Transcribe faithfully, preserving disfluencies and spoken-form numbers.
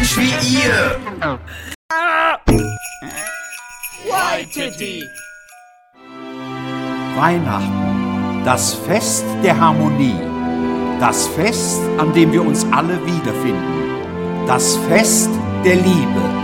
Mensch wie ihr. Waititi. Weihnachten, das Fest der Harmonie, das Fest, an dem wir uns alle wiederfinden, das Fest der Liebe.